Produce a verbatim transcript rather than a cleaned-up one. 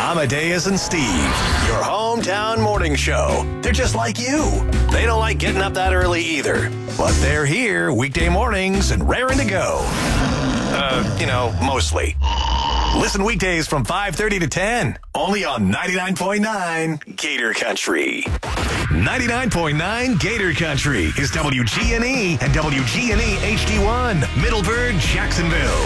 Amadeus and Steve, your hometown morning show. They're just like you. They don't like getting up that early either, but they're here weekday mornings and raring to go. Uh, you know, mostly. Listen weekdays from five thirty to ten, only on ninety-nine point nine Gator Country. ninety-nine point nine Gator Country is W G N E and W G N E H D one, Middleburg, Jacksonville.